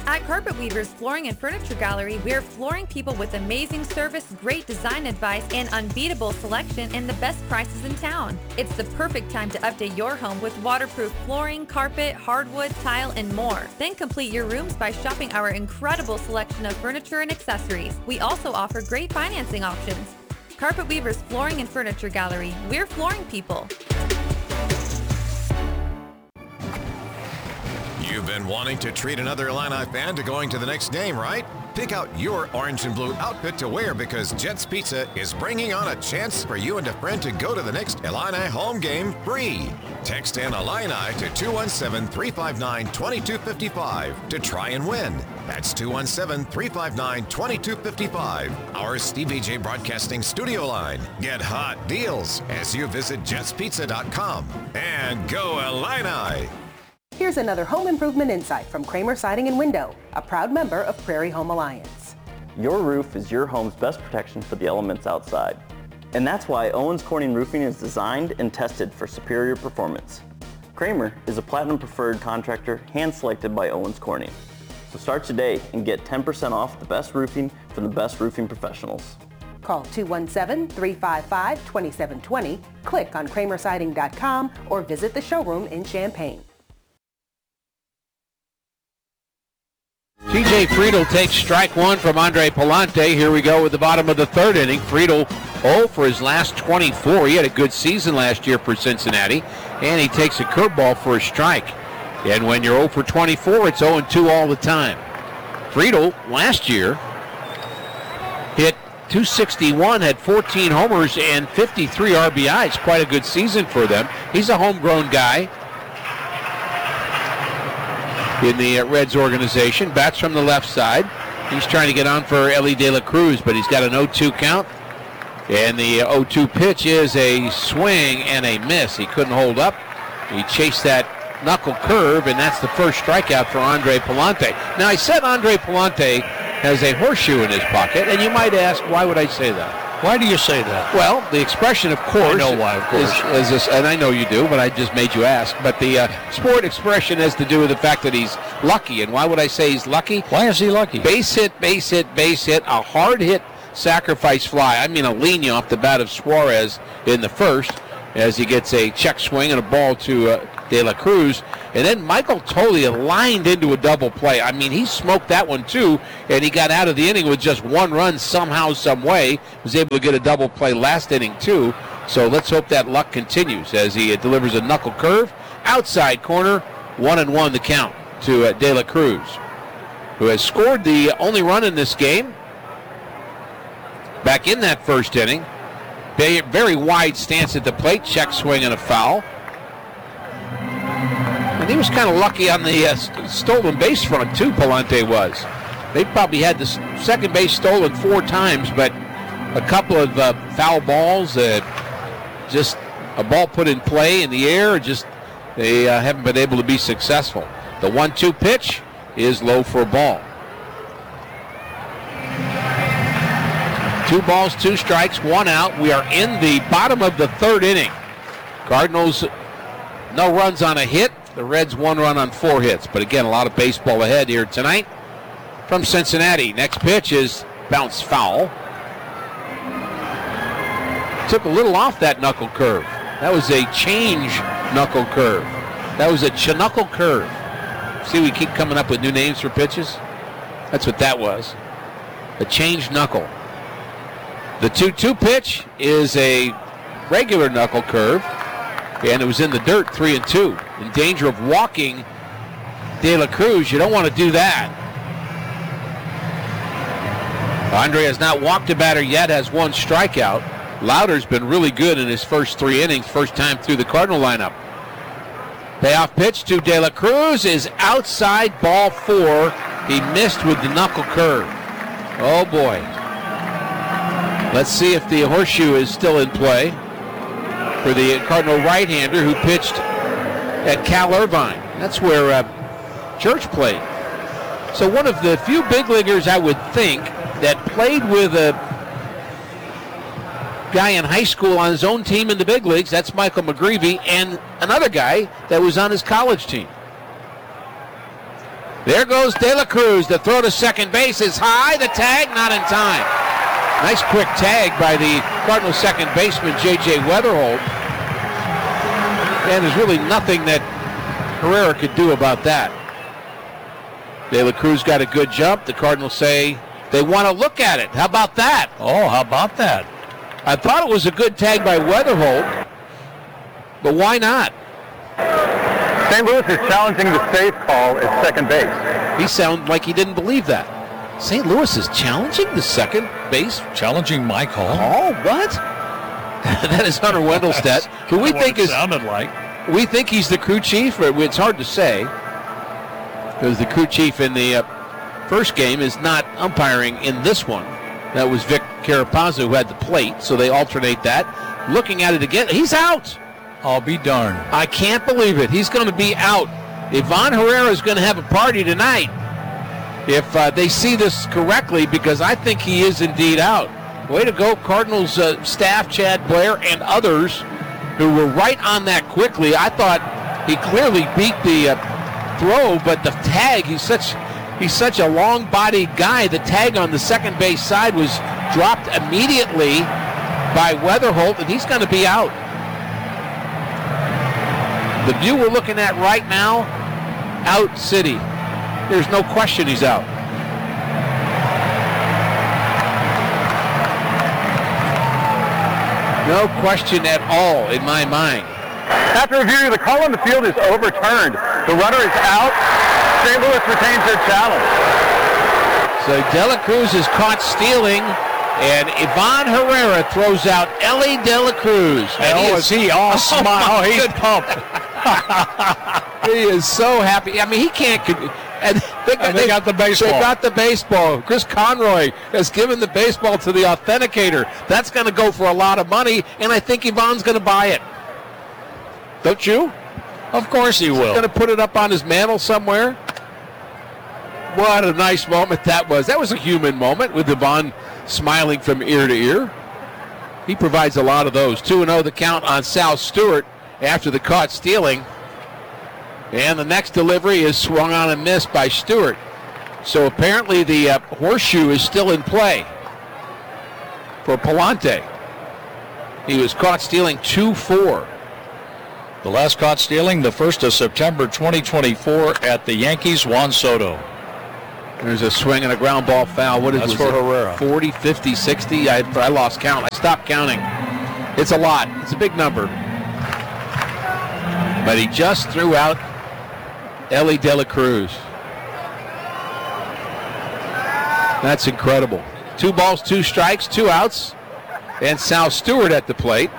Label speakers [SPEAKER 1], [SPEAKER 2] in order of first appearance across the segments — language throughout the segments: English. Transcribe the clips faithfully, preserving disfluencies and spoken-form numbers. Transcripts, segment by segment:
[SPEAKER 1] At Carpet Weavers Flooring and Furniture Gallery, we're flooring people with amazing service, great design advice, and unbeatable selection and the best prices in town. It's the perfect time to update your home with waterproof flooring, carpet, hardwood, tile, and more. Then complete your rooms by shopping our incredible selection of furniture and accessories. We also offer great financing options. Carpet Weavers Flooring and Furniture Gallery. We're flooring people.
[SPEAKER 2] You've been wanting to treat another Illini fan to going to the next game, right? Pick out your orange and blue outfit to wear because Jets Pizza is bringing on a chance for you and a friend to go to the next Illini home game free. Text in Illini to two one seven, three five nine, two two five five to try and win. That's two one seven, three five nine, two two five five. Our Stevie J Broadcasting studio line. Get hot deals as you visit jets pizza dot com. And go Illini!
[SPEAKER 3] Here's another home improvement insight from Kramer Siding and Window, a proud member of Prairie Home Alliance.
[SPEAKER 4] Your roof is your home's best protection for the elements outside. And that's why Owens Corning Roofing is designed and tested for superior performance. Kramer is a platinum preferred contractor hand-selected by Owens Corning. So start today and get ten percent off the best roofing from the best roofing professionals.
[SPEAKER 3] Call two one seven, three five five, two seven two zero, click on kramer siding dot com, or visit the showroom in Champaign.
[SPEAKER 5] T J Friedel takes strike one from Andre Palante. Here we go with the bottom of the third inning. Friedel oh for his last twenty-four. He had a good season last year for Cincinnati, and he takes a curveball for a strike. And when you're oh for twenty-four, it's oh and two all the time. Friedel last year hit two sixty-one, had fourteen homers and fifty-three R B Is. Quite a good season for them. He's a homegrown guy in the Reds organization. Bats from the left side. He's trying to get on for Elly De La Cruz, but he's got an oh two count. And the oh two pitch is a swing and a miss. He couldn't hold up. He chased that knuckle curve, and that's the first strikeout for Andre Palante. Now, I said Andre Palante has a horseshoe in his pocket, and you might ask, why would I say that?
[SPEAKER 6] Why do you say that?
[SPEAKER 5] Well, the expression, of course,
[SPEAKER 6] I know why, of course.
[SPEAKER 5] Is, is this, and I know you do, but I just made you ask. But the uh, sport expression has to do with the fact that he's lucky. And why would I say he's lucky?
[SPEAKER 6] Why is he lucky?
[SPEAKER 5] Base hit, base hit, base hit, a hard hit sacrifice fly. I mean, a lean off the bat of Suarez in the first as he gets a check swing and a ball to uh, De La Cruz. And then Michael Toglia lined into a double play. I mean, he smoked that one too, and he got out of the inning with just one run somehow, some way. Was able to get a double play last inning too. So let's hope that luck continues as he uh, delivers a knuckle curve. Outside corner, one and one the count to uh, De La Cruz, who has scored the only run in this game. Back in that first inning. Very wide stance at the plate, check swing and a foul. And he was kind of lucky on the uh, st- stolen base front too, Palante was. They probably had the s- second base stolen four times, but a couple of uh, foul balls, uh, just a ball put in play in the air, just they uh, haven't been able to be successful. The one two pitch is low for a ball. Two balls, two strikes, one out. We are in the bottom of the third inning. Cardinals, no runs on a hit. The Reds, one run on four hits. But again, a lot of baseball ahead here tonight from Cincinnati. Next pitch is bounce foul. Took a little off that knuckle curve. That was a change knuckle curve. That was a knuckle curve. See, we keep coming up with new names for pitches. That's what that was. A change knuckle. The two two pitch is a regular knuckle curve, and it was in the dirt, three and two. In danger of walking De La Cruz. You don't want to do that. Andre has not walked a batter yet, has one strikeout. Lauder's been really good in his first three innings, first time through the Cardinal lineup. Payoff pitch to De La Cruz is outside, ball four. He missed with the knuckle curve. Oh boy. Let's see if the horseshoe is still in play for the Cardinal right-hander who pitched at Cal Irvine. That's where uh, Church played. So one of the few big leaguers I would think that played with a guy in high school on his own team in the big leagues, that's Michael McGreevy, and another guy that was on his college team. There goes De La Cruz. The throw to second base is high. The tag, not in time. Nice quick tag by the Cardinals second baseman, J J Weatherholt. And there's really nothing that Herrera could do about that. De La Cruz got a good jump. The Cardinals say they want to look at it. How about that?
[SPEAKER 6] Oh, how about that?
[SPEAKER 5] I thought it was a good tag by Weatherholt, but why not?
[SPEAKER 7] Saint Louis is challenging the safe call at second base.
[SPEAKER 5] He sounded like he didn't believe that. Saint Louis is challenging the second base?
[SPEAKER 6] Challenging my call.
[SPEAKER 5] Oh, what? That is Hunter Wendelstedt, who we
[SPEAKER 6] What
[SPEAKER 5] think
[SPEAKER 6] it
[SPEAKER 5] is
[SPEAKER 6] sounded like.
[SPEAKER 5] we think he's the crew chief. It's hard to say because the crew chief in the uh, first game is not umpiring in this one. That was Vic Carapazzo who had the plate, so they alternate that. Looking at it again, he's out.
[SPEAKER 6] I'll be darned.
[SPEAKER 5] I can't believe it. He's going to be out. Ivan Herrera is going to have a party tonight if uh, they see this correctly, because I think he is indeed out. Way to go, Cardinals uh, staff, Chad Blair, and others who were right on that quickly. I thought he clearly beat the uh, throw, but the tag, he's such he's such a long-bodied guy. The tag on the second base side was dropped immediately by Weatherholt, and he's going to be out. The view we're looking at right now, out City. There's no question he's out. No question at all in my mind.
[SPEAKER 7] After review, the call on the field is overturned. The runner is out. Saint Louis retains their challenge.
[SPEAKER 5] So De La Cruz is caught stealing, and Ivan Herrera throws out Ellie De La Cruz. And
[SPEAKER 6] Oh,
[SPEAKER 5] he
[SPEAKER 6] is he all smile? Oh, he's pumped.
[SPEAKER 5] He is so happy. I mean, he can't. And they got,
[SPEAKER 6] And they got the baseball.
[SPEAKER 5] They got the baseball. Chris Conroy has given the baseball to the authenticator. That's going to go for a lot of money, and I think Ivan's going to buy it. Don't you?
[SPEAKER 6] Of course he will.
[SPEAKER 5] Going to put it up on his mantle somewhere. What a nice moment that was. That was a human moment with Ivan smiling from ear to ear. He provides a lot of those. two and oh the count on Sal Stewart after the caught stealing. And the next delivery is swung on and missed by Stewart. So apparently the uh, horseshoe is still in play for Palante. He was caught stealing two four.
[SPEAKER 6] The last caught stealing, the first of September twenty twenty-four at the Yankees, Juan Soto.
[SPEAKER 5] There's a swing and a ground ball foul. What is
[SPEAKER 6] That's
[SPEAKER 5] was
[SPEAKER 6] for
[SPEAKER 5] it?
[SPEAKER 6] Herrera.
[SPEAKER 5] forty, fifty, sixty. I, I lost count. I stopped counting. It's a lot. It's a big number. But he just threw out Ellie De La Cruz. That's incredible. Two balls, two strikes, two outs. And Sal Stewart at the plate.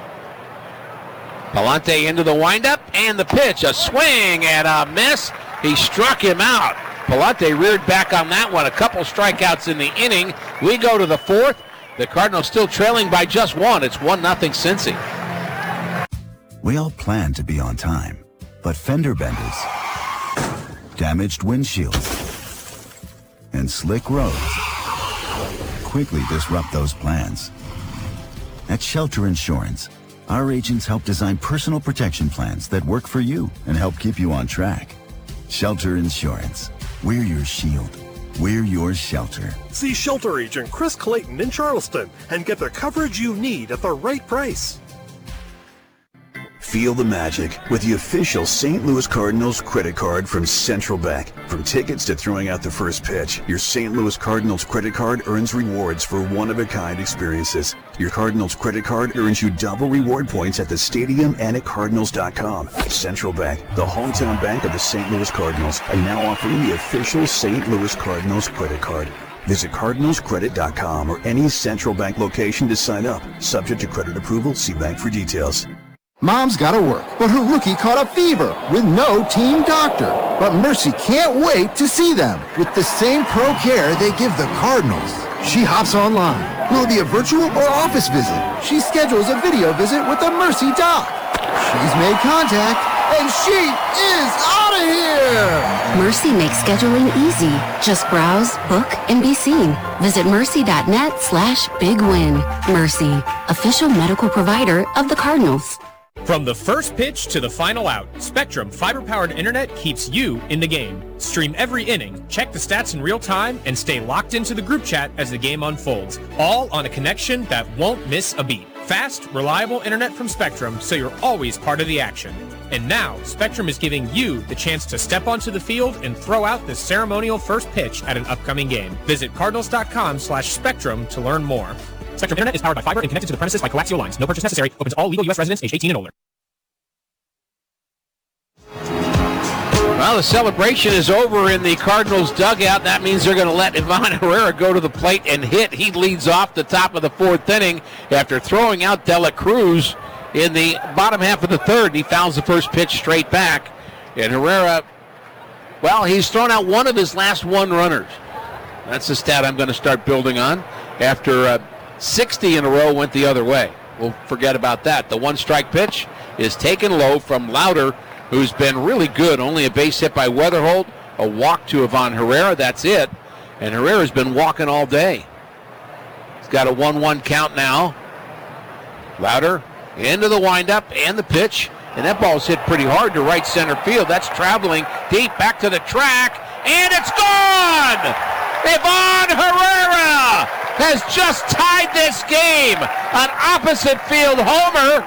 [SPEAKER 5] Palante into the windup and the pitch. A swing and a miss. He struck him out. Palante reared back on that one. A couple strikeouts in the inning. We go to the fourth. The Cardinals still trailing by just one. It's one nothing Cincy.
[SPEAKER 8] We all plan to be on time, but fender benders, damaged windshields, and slick roads quickly disrupt those plans. At Shelter Insurance, our agents help design personal protection plans that work for you and help keep you on track. Shelter Insurance. We're your shield. We're your shelter.
[SPEAKER 9] See Shelter Agent Chris Clayton in Charleston and get the coverage you need at the right price.
[SPEAKER 10] Feel the magic with the official Saint Louis Cardinals credit card from Central Bank. From tickets to throwing out the first pitch, your Saint Louis Cardinals credit card earns rewards for one-of-a-kind experiences. Your Cardinals credit card earns you double reward points at the stadium and at Cardinals dot com. Central Bank, the hometown bank of the Saint Louis Cardinals, are now offering the official Saint Louis Cardinals credit card. Visit Cardinals Credit dot com or any Central Bank location to sign up. Subject to credit approval, see bank for details.
[SPEAKER 11] Mom's gotta work, but her rookie caught a fever with no team doctor. But Mercy can't wait to see them with the same pro care they give the Cardinals. She hops online. Will it be a virtual or office visit? She schedules a video visit with the Mercy doc. She's made contact, and she is out of here!
[SPEAKER 12] Mercy makes scheduling easy. Just browse, book, and be seen. Visit mercy.net slash big win. Mercy, official medical provider of the Cardinals.
[SPEAKER 13] From the first pitch to the final out, Spectrum fiber-powered internet keeps you in the game. Stream every inning, check the stats in real time, and stay locked into the group chat as the game unfolds. All on a connection that won't miss a beat. Fast, reliable internet from Spectrum, so you're always part of the action. And now, Spectrum is giving you the chance to step onto the field and throw out the ceremonial first pitch at an upcoming game. Visit Cardinals.com slash Spectrum to learn more. Spectrum Internet is powered by fiber and connected to the premises by coaxial lines. No purchase necessary. Open to all legal U S residents age eighteen and older.
[SPEAKER 5] Well, the celebration is over in the Cardinals dugout. That means they're going to let Ivan Herrera go to the plate and hit. He leads off the top of the fourth inning after throwing out De La Cruz in the bottom half of the third. He fouls the first pitch straight back. And Herrera, well, he's thrown out one of his last one runners. That's the stat I'm going to start building on after uh, sixty in a row went the other way. We'll forget about that. The one strike pitch is taken low from Lauder, who's been really good. Only a base hit by Weatherholt, a walk to Ivan Herrera, that's it. And Herrera's been walking all day. He's got a one one count now. Lauder into the windup and the pitch. And that ball's hit pretty hard to right center field. That's traveling deep back to the track. And it's gone! Ivan Herrera has just tied this game. An opposite field homer.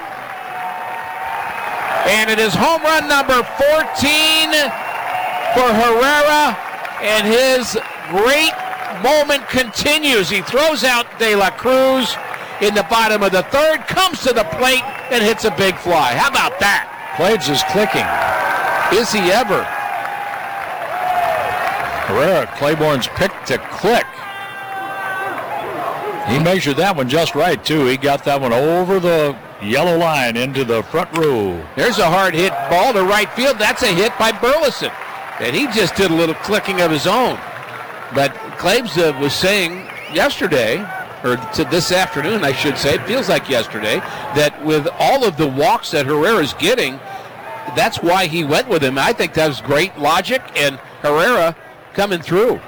[SPEAKER 5] And it is home run number fourteen for Herrera. And his great moment continues. He throws out De La Cruz in the bottom of the third, comes to the plate, and hits a big fly. How about that?
[SPEAKER 6] Claves is clicking.
[SPEAKER 5] Is he ever?
[SPEAKER 6] Herrera, Claiborne's pick to click. He measured that one just right, too. He got that one over the yellow line into the front row.
[SPEAKER 5] There's a hard hit ball to right field. That's a hit by Burleson. And he just did a little clicking of his own. But Claves uh, was saying yesterday, or to this afternoon, I should say, it feels like yesterday, that with all of the walks that Herrera's getting, that's why he went with him. I think that was great logic, and Herrera coming through.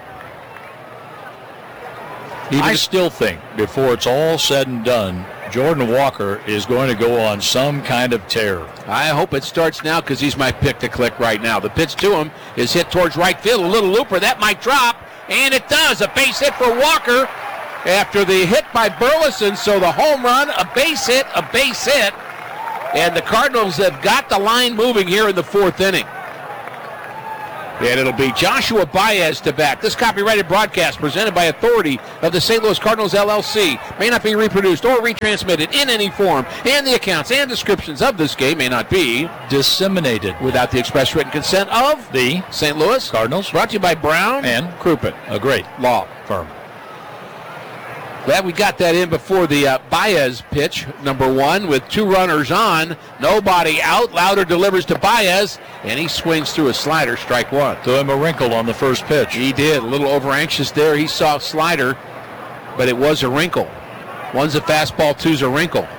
[SPEAKER 6] Even I still think, before it's all said and done, Jordan Walker is going to go on some kind of tear.
[SPEAKER 5] I hope it starts now because he's my pick to click right now. The pitch to him is hit towards right field. A little looper. That might drop, and it does. A base hit for Walker after the hit by Burleson. So the home run, a base hit, a base hit. And the Cardinals have got the line moving here in the fourth inning. And it'll be Joshua Baez to bat. This copyrighted broadcast presented by authority of the Saint Louis Cardinals, L L C may not be reproduced or retransmitted in any form, and the accounts and descriptions of this game may not be
[SPEAKER 6] disseminated
[SPEAKER 5] without the express written consent of
[SPEAKER 6] the
[SPEAKER 5] Saint Louis
[SPEAKER 6] Cardinals.
[SPEAKER 5] Brought to you by Brown
[SPEAKER 6] and
[SPEAKER 5] Crouppen,
[SPEAKER 6] a great
[SPEAKER 5] law
[SPEAKER 6] firm.
[SPEAKER 5] Glad we got that in before the uh, Baez pitch, number one, with two runners on, nobody out. Lauder delivers to Baez, and he swings through a slider, strike one.
[SPEAKER 6] Threw him a wrinkle on the first pitch.
[SPEAKER 5] He did, a little over anxious there. He saw a slider, but it was a wrinkle. One's a fastball, two's a wrinkle.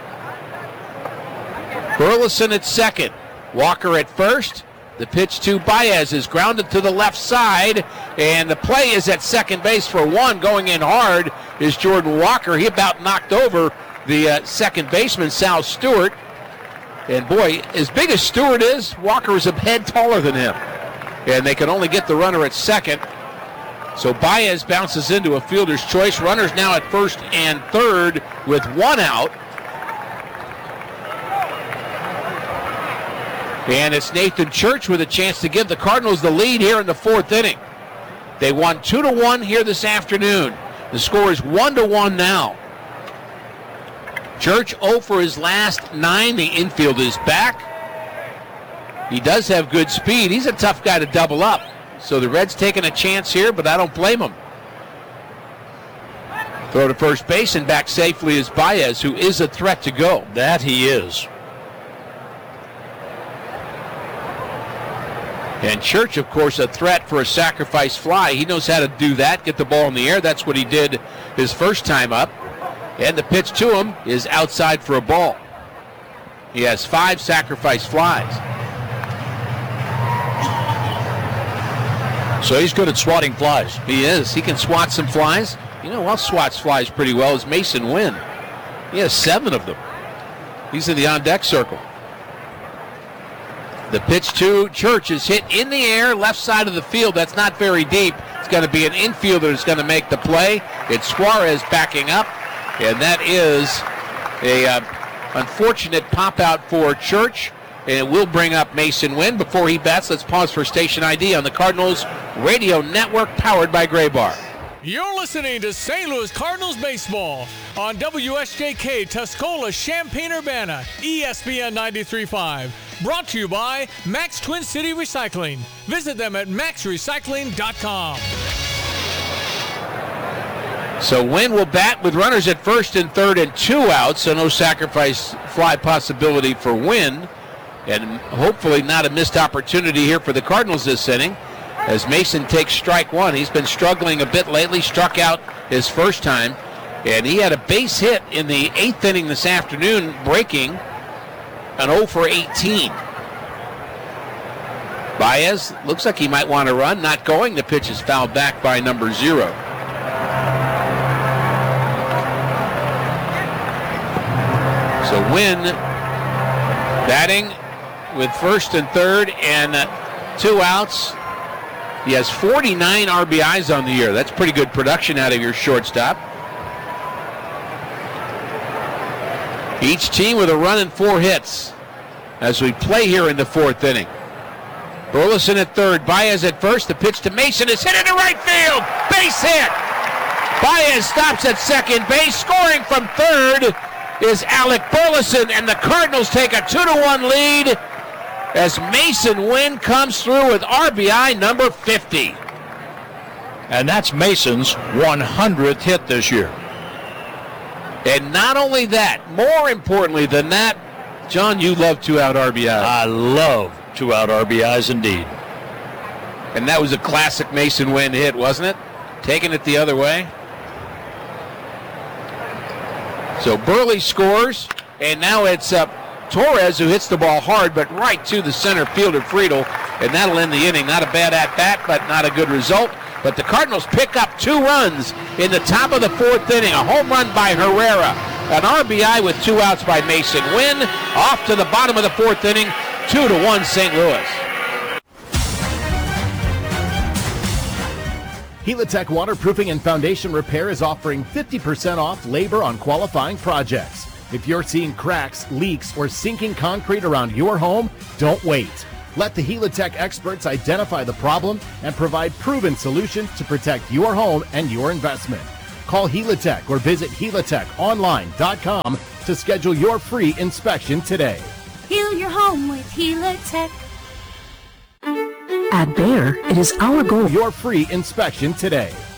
[SPEAKER 5] Burleson at second, Walker at first. The pitch to Baez is grounded to the left side, and the play is at second base for one. Going in hard is Jordan Walker. He about knocked over the uh, second baseman, Sal Stewart. And boy, as big as Stewart is, Walker is a head taller than him. And they can only get the runner at second. So Baez bounces into a fielder's choice. Runners now at first and third with one out. And it's Nathan Church with a chance to give the Cardinals the lead here in the fourth inning. They won two to one here this afternoon. The score is one to one now. Church oh for his last nine. The infield is back. He does have good speed. He's a tough guy to double up. So the Reds taking a chance here, but I don't blame him. Throw to first base and back safely is Baez, who is a threat to go.
[SPEAKER 6] That he is.
[SPEAKER 5] And Church, of course, a threat for a sacrifice fly. He knows how to do that, get the ball in the air. That's what he did his first time up. And the pitch to him is outside for a ball. He has five sacrifice flies.
[SPEAKER 6] So he's good at swatting flies.
[SPEAKER 5] He is. He can swat some flies. You know who else swats flies pretty well is Mason Wynn. He has seven of them. He's in the on-deck circle. The pitch to Church is hit in the air, left side of the field. That's not very deep. It's going to be an infielder that's going to make the play. It's Suarez backing up, and that is a uh, unfortunate pop out for Church, and it will bring up Mason Wynn. Before he bats, let's pause for station I D on the Cardinals Radio Network, powered by Graybar.
[SPEAKER 14] You're listening to Saint Louis Cardinals baseball on W S J K Tuscola, Champaign-Urbana, E S P N ninety-three point five. Brought to you by Max Twin City Recycling. Visit them at max recycling dot com.
[SPEAKER 5] So Wynn will bat with runners at first and third and two outs, so no sacrifice fly possibility for Wynn. And hopefully not a missed opportunity here for the Cardinals this inning, as Mason takes strike one. He's been struggling a bit lately, struck out his first time, and he had a base hit in the eighth inning this afternoon, breaking an oh for eighteen. Baez looks like he might want to run, not going. The pitch is fouled back by number zero. So Wynn batting with first and third and uh, two outs. He has forty-nine R B Is on the year. That's pretty good production out of your shortstop. Each team with a run and four hits as we play here in the fourth inning. Burleson at third, Baez at first. The pitch to Mason is hit into right field. Base hit. Baez stops at second base. Scoring from third is Alec Burleson, and the Cardinals take a two to one lead as Mason Wynn comes through with R B I number fifty.
[SPEAKER 6] And that's Mason's one hundredth hit this year.
[SPEAKER 5] And not only that, more importantly than that, John, you love two-out R B Is.
[SPEAKER 6] I love two-out R B Is indeed.
[SPEAKER 5] And that was a classic Mason Wynn hit, wasn't it? Taking it the other way. So Burley scores, and now it's up Torres, who hits the ball hard, but right to the center fielder, Friedel, and that'll end the inning. Not a bad at-bat, but not a good result. But the Cardinals pick up two runs in the top of the fourth inning. A home run by Herrera, an R B I with two outs by Mason Wynn. Off to the bottom of the fourth inning, two to one Saint Louis.
[SPEAKER 15] Helitech Waterproofing and Foundation Repair is offering fifty percent off labor on qualifying projects. If you're seeing cracks, leaks, or sinking concrete around your home, don't wait. Let the Helitech experts identify the problem and provide proven solutions to protect your home and your investment. Call Helitech or visit helitech online dot com to schedule your free inspection today.
[SPEAKER 16] Heal your home with Helitech.
[SPEAKER 12] At Bayer, it is our goal.
[SPEAKER 15] Your free inspection today.